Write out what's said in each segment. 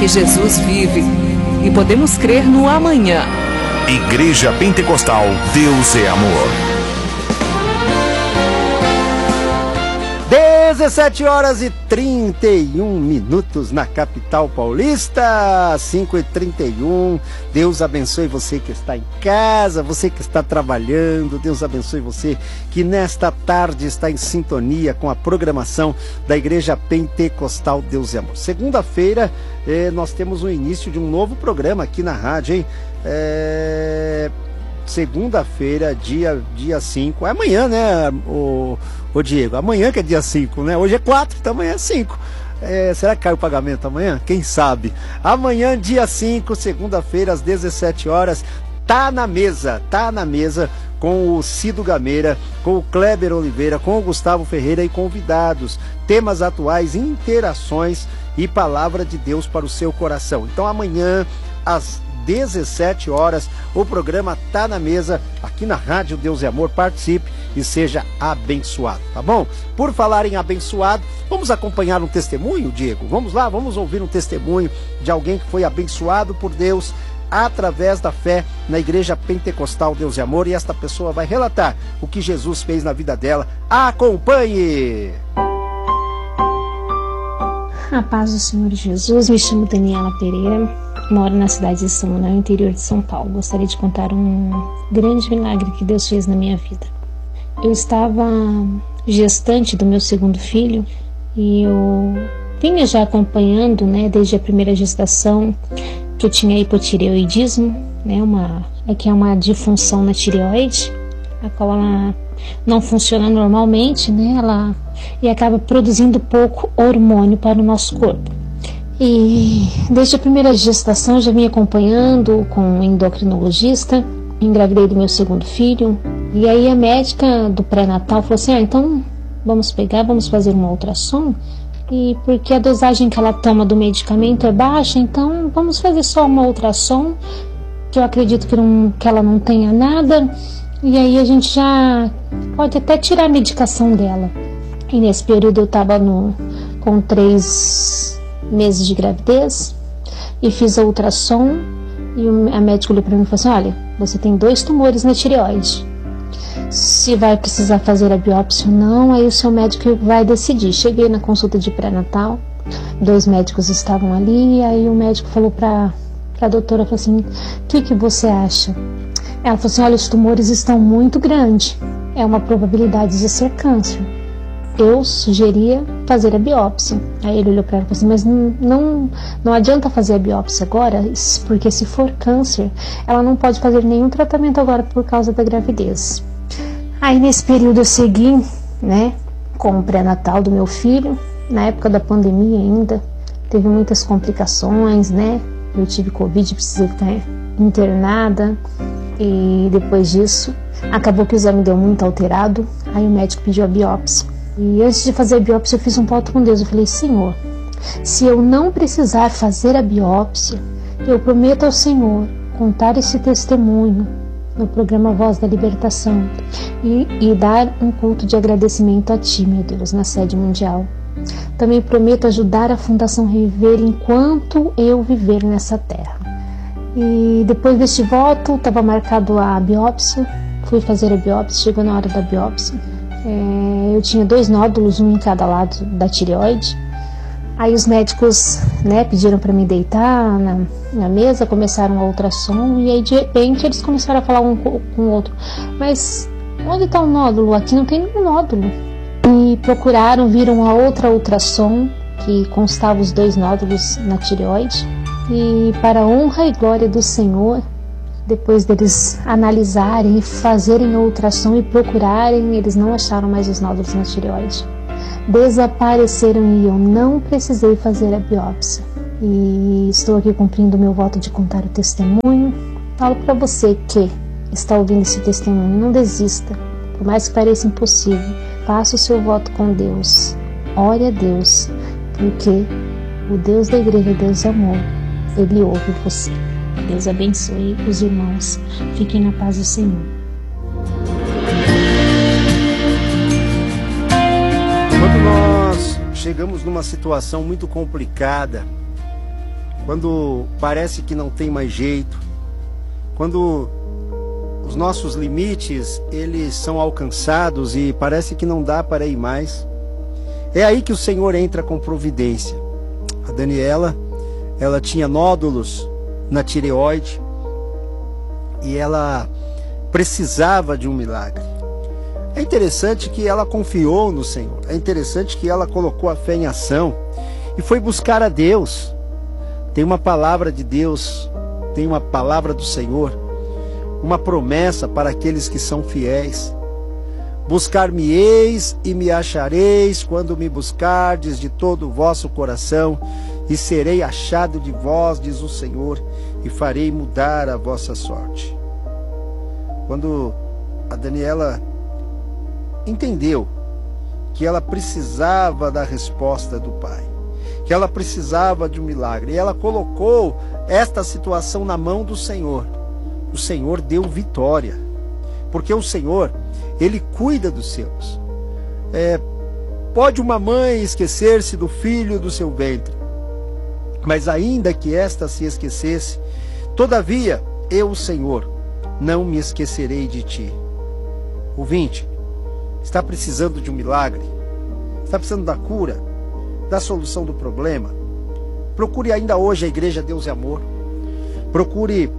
que Jesus vive e podemos crer no amanhã. Igreja Pentecostal Deus é Amor. 17h31 na capital paulista, 5h31. Deus abençoe você que está em casa, você que está trabalhando. Deus abençoe você que nesta tarde está em sintonia com a programação da Igreja Pentecostal Deus é Amor. Segunda-feira nós temos o início de um novo programa aqui na rádio, hein? Segunda-feira, dia 5. É amanhã, né, o Diego? Amanhã que é dia 5, né? Hoje é 4, então amanhã é 5. Será que cai o pagamento amanhã? Quem sabe? Amanhã, dia 5, segunda-feira, às 17h, tá na mesa com o Cido Gameira, com o Kleber Oliveira, com o Gustavo Ferreira e convidados. Temas atuais, interações e palavra de Deus para o seu coração. Então amanhã, às 17h, o programa Tá na Mesa, aqui na Rádio Deus é Amor. Participe e seja abençoado, tá bom? Por falar em abençoado, vamos acompanhar um testemunho, Diego? Vamos lá, vamos ouvir um testemunho de alguém que foi abençoado por Deus através da fé na Igreja Pentecostal Deus é Amor, e esta pessoa vai relatar o que Jesus fez na vida dela. Acompanhe! A paz do Senhor Jesus. Me chamo Daniela Pereira, moro na cidade de São Manuel, interior de São Paulo. Gostaria de contar um grande milagre que Deus fez na minha vida. Eu estava gestante do meu segundo filho e eu vinha já acompanhando, né, desde a primeira gestação, que eu tinha hipotireoidismo, né, que é uma disfunção na tireoide, a qual ela não funciona normalmente, né, e acaba produzindo pouco hormônio para o nosso corpo. E desde a primeira gestação eu já vinha acompanhando com um endocrinologista, engravidei do meu segundo filho, e aí a médica do pré-natal falou assim, então vamos fazer uma ultrassom, e porque a dosagem que ela toma do medicamento é baixa, então vamos fazer só uma ultrassom, que eu acredito que ela não tenha nada, e aí a gente já pode até tirar a medicação dela. E nesse período eu estava com 3 meses de gravidez e fiz a ultrassom, e a médica olhou para mim e falou assim, olha, você tem 2 tumores na tireoide, se vai precisar fazer a biópsia ou não, aí o seu médico vai decidir. Cheguei na consulta de pré-natal, 2 médicos estavam ali, e aí o médico falou para a doutora, falou assim, o que você acha? Ela falou assim, olha, os tumores estão muito grandes, é uma probabilidade de ser câncer. Eu sugeria fazer a biópsia. Aí ele olhou para ela e falou assim, mas não adianta fazer a biópsia agora, porque se for câncer, ela não pode fazer nenhum tratamento agora por causa da gravidez. Aí nesse período eu segui, né, com o pré-natal do meu filho. Na época da pandemia ainda, teve muitas complicações, né, eu tive Covid, precisei ficar internada, e depois disso, acabou que o exame deu muito alterado, aí o médico pediu a biópsia. E antes de fazer a biópsia eu fiz um voto com Deus, eu falei, Senhor, se eu não precisar fazer a biópsia, eu prometo ao Senhor contar esse testemunho no programa Voz da Libertação e dar um culto de agradecimento a Ti, meu Deus, na sede mundial. Também prometo ajudar a Fundação Reviver enquanto eu viver nessa terra. E depois deste voto, estava marcado a biópsia, fui fazer a biópsia, chegou na hora da biópsia. Eu tinha 2 nódulos, um em cada lado da tireoide. Aí os médicos, né, pediram para me deitar na mesa, começaram a ultrassom, e aí de repente eles começaram a falar um com o outro, mas onde está o nódulo? Aqui não tem nenhum nódulo. E procuraram, viram a outra ultrassom que constava os 2 nódulos na tireoide, e para a honra e glória do Senhor, depois deles analisarem e fazerem a ultrassom e procurarem, eles não acharam mais os nódulos na tireoide. Desapareceram e eu não precisei fazer a biópsia. E estou aqui cumprindo o meu voto de contar o testemunho. Falo para você que está ouvindo esse testemunho, não desista, por mais que pareça impossível. Faça o seu voto com Deus. Ore a Deus, porque o Deus da igreja, Deus é amor, Ele ouve você. Deus abençoe os irmãos. Fiquem na paz do Senhor. Quando nós chegamos numa situação muito complicada, quando parece que não tem mais jeito, quando os nossos limites eles são alcançados e parece que não dá para ir mais, é aí que o Senhor entra com providência. A Daniela, ela tinha nódulos na tireoide e ela precisava de um milagre. É interessante que ela confiou no Senhor, é interessante que ela colocou a fé em ação e foi buscar a Deus. Tem uma palavra de Deus, tem uma palavra do Senhor, uma promessa para aqueles que são fiéis. Buscar-me-eis e me achareis quando me buscardes de todo o vosso coração, e serei achado de vós, diz o Senhor, e farei mudar a vossa sorte. Quando a Daniela entendeu que ela precisava da resposta do Pai, que ela precisava de um milagre, e ela colocou esta situação na mão do Senhor, o Senhor deu vitória, porque o Senhor, Ele cuida dos seus. Pode uma mãe esquecer-se do filho do seu ventre, mas ainda que esta se esquecesse, todavia eu, o Senhor, não me esquecerei de ti. Ouvinte, está precisando de um milagre? Está precisando da cura, da solução do problema? Procure ainda hoje a Igreja Deus e Amor. Procure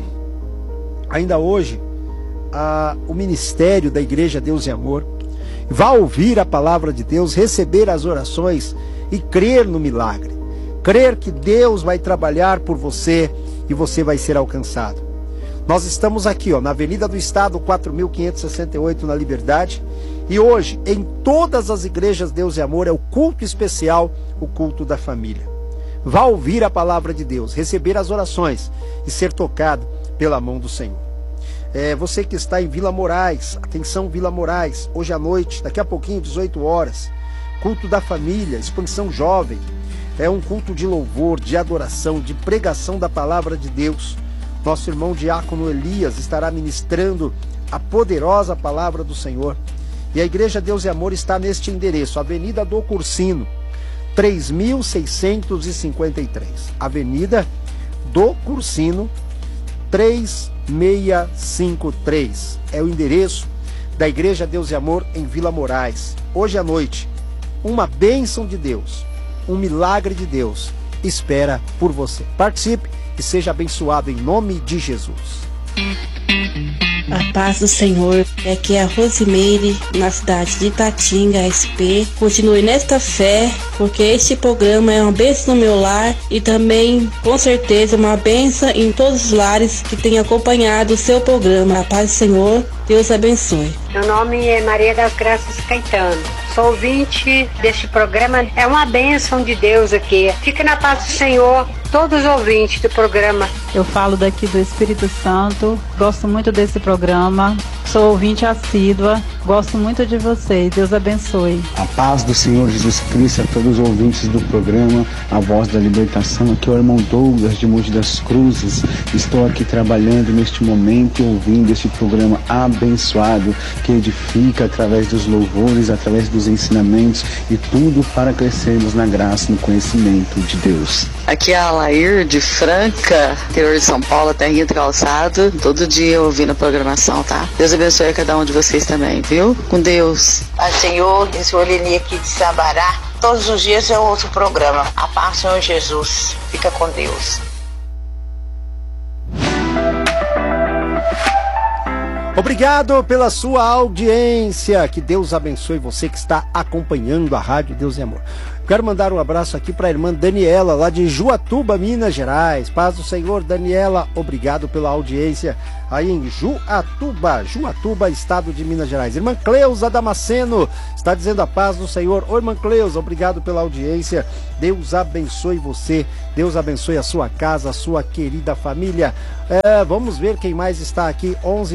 ainda hoje o ministério da Igreja Deus e Amor. Vá ouvir a palavra de Deus, receber as orações e crer no milagre. Crer que Deus vai trabalhar por você e você vai ser alcançado. Nós estamos aqui, na Avenida do Estado, 4.568, na Liberdade. E hoje, em todas as igrejas Deus e Amor, é o culto especial, o culto da família. Vá ouvir a palavra de Deus, receber as orações e ser tocado pela mão do Senhor. Você que está em Vila Moraes, atenção Vila Moraes, hoje à noite, daqui a pouquinho, 18 horas, culto da família, expansão jovem. É um culto de louvor, de adoração, de pregação da palavra de Deus. Nosso irmão diácono Elias estará ministrando a poderosa palavra do Senhor. E a Igreja Deus e Amor está neste endereço, Avenida do Cursino, 3653. Avenida do Cursino, 3653. É o endereço da Igreja Deus e Amor em Vila Moraes. Hoje à noite, uma bênção de Deus, um milagre de Deus espera por você. Participe e seja abençoado em nome de Jesus. A paz do Senhor, aqui é a Rosimeire, na cidade de Itatinga, SP. Continue nesta fé, porque este programa é uma bênção no meu lar e também, com certeza, uma bênção em todos os lares que têm acompanhado o seu programa. A paz do Senhor, Deus abençoe. Meu nome é Maria das Graças Caetano. Sou ouvinte deste programa. É uma bênção de Deus aqui. Fique na paz do Senhor, todos os ouvintes do programa. Eu falo daqui do Espírito Santo. Gosto muito desse programa. Sou ouvinte assídua. Gosto muito de vocês. Deus abençoe. A paz do Senhor Jesus Cristo a todos os ouvintes do programa A Voz da Libertação. Aqui é o irmão Douglas de Mogi das Cruzes. Estou aqui trabalhando neste momento e ouvindo este programa abençoado que edifica através dos louvores, através dos ensinamentos e tudo para crescermos na graça e no conhecimento de Deus. Aqui é a Lair de Franca, interior de São Paulo, terrinha do calçado, todo dia ouvindo a programação, tá? Deus abençoe a cada um de vocês também, viu? Com Deus. Pai Senhor, esse Oleni aqui de Sabará, todos os dias é outro programa. A paz do Senhor Jesus, fica com Deus. Obrigado pela sua audiência, que Deus abençoe você que está acompanhando a Rádio Deus e Amor. Quero mandar um abraço aqui para a irmã Daniela, lá de Juatuba, Minas Gerais. Paz do Senhor, Daniela, obrigado pela audiência aí em Juatuba, estado de Minas Gerais. Irmã Cleusa Damasceno está dizendo a paz do Senhor. Oi, irmã Cleusa, obrigado pela audiência. Deus abençoe você, Deus abençoe a sua casa, a sua querida família. Vamos ver quem mais está aqui.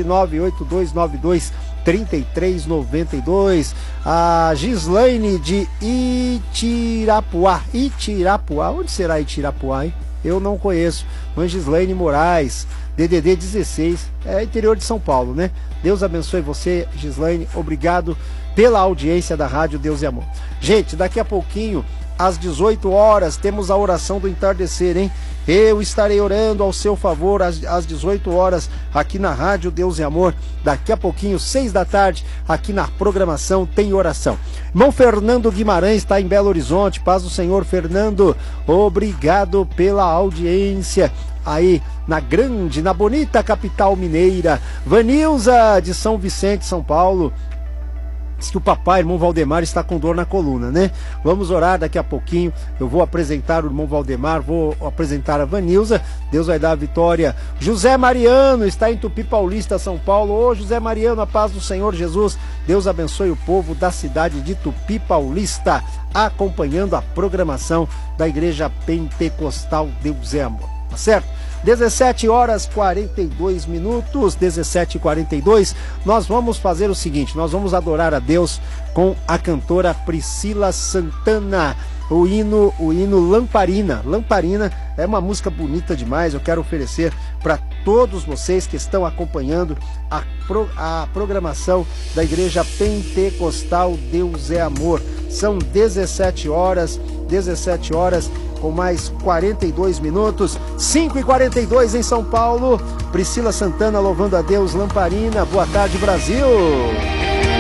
11982923392. A Gislaine de Itirapuá. Onde será Itirapuá, hein? Eu não conheço. Mãe Gislaine Moraes, DDD 16, interior de São Paulo, né? Deus abençoe você, Gislaine. Obrigado pela audiência da Rádio Deus e Amor. Gente, daqui a pouquinho às 18 horas, temos a oração do entardecer, hein? Eu estarei orando ao seu favor às 18 horas aqui na Rádio Deus e Amor. Daqui a pouquinho, 6 da tarde, aqui na programação tem oração. Irmão Fernando Guimarães está em Belo Horizonte. Paz do Senhor, Fernando. Obrigado pela audiência aí na bonita capital mineira. Vanilza de São Vicente, São Paulo. Diz que o papai, irmão Valdemar, está com dor na coluna, né? Vamos orar daqui a pouquinho. Eu vou apresentar o irmão Valdemar, vou apresentar a Vanilza. Deus vai dar a vitória. José Mariano está em Tupi Paulista, São Paulo. Ô José Mariano, a paz do Senhor Jesus. Deus abençoe o povo da cidade de Tupi Paulista, acompanhando a programação da Igreja Pentecostal Deus é Amor. Tá certo? 17 horas 42 minutos, 17h42, nós vamos fazer o seguinte, nós vamos adorar a Deus com a cantora Priscila Santana, o hino Lamparina. Lamparina é uma música bonita demais, eu quero oferecer para todos vocês que estão acompanhando a programação da Igreja Pentecostal Deus é Amor. São 17 horas com mais 42 minutos, 5h42 em São Paulo. Priscila Santana louvando a Deus, Lamparina. Boa tarde, Brasil!